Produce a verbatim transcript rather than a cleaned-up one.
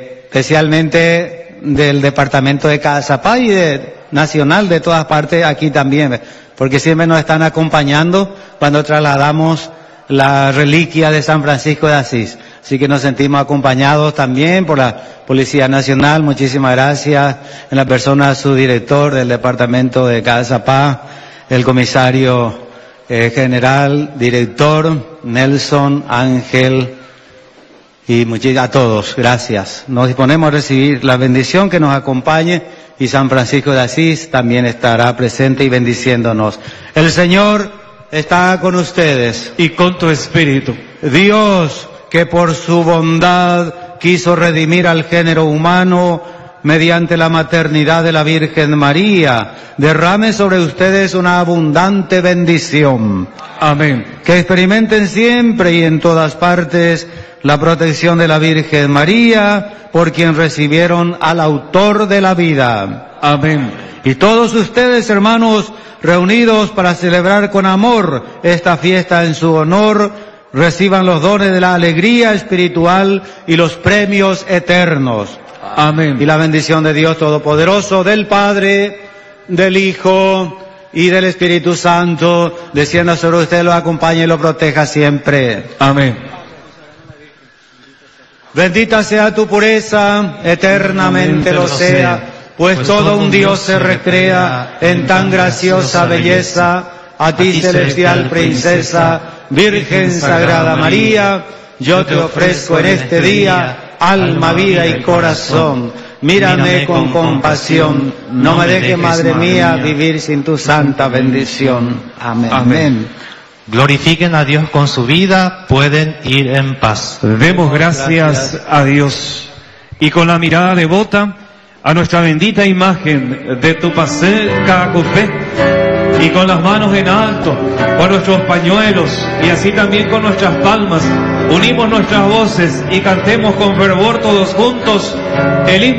especialmente del departamento de Cazapá y de nacional de todas partes aquí también, porque siempre nos están acompañando cuando trasladamos la reliquia de San Francisco de Asís. Así que nos sentimos acompañados también por la Policía Nacional. Muchísimas gracias en la persona de su director del departamento de Cazapá, el comisario eh, general, director Nelson Ángel, y a todos, gracias. Nos disponemos a recibir la bendición, que nos acompañe, y San Francisco de Asís también estará presente y bendiciéndonos. El Señor está con ustedes. Y con tu espíritu. Dios, que por su bondad quiso redimir al género humano mediante la maternidad de la Virgen María, derrame sobre ustedes una abundante bendición. Amén. Que experimenten siempre y en todas partes la protección de la Virgen María, por quien recibieron al autor de la vida. Amén. Y todos ustedes, hermanos, reunidos para celebrar con amor esta fiesta en su honor, reciban los dones de la alegría espiritual y los premios eternos. Amén. Y la bendición de Dios Todopoderoso, del Padre, del Hijo y del Espíritu Santo, descienda sobre usted, lo acompañe y lo proteja siempre. Amén. Bendita sea tu pureza, eternamente lo sea, pues todo un Dios se recrea en tan graciosa belleza. A ti, celestial princesa, Virgen Sagrada María, yo te ofrezco en este día alma, vida y corazón. Mírame con compasión, no me dejes, Madre mía, vivir sin tu santa bendición. Amén. Amén. Glorifiquen a Dios con su vida, pueden ir en paz. Demos gracias a Dios. Y con la mirada devota a nuestra bendita imagen de Tupacé Cacufé, y con las manos en alto, con nuestros pañuelos y así también con nuestras palmas, unimos nuestras voces y cantemos con fervor todos juntos el himno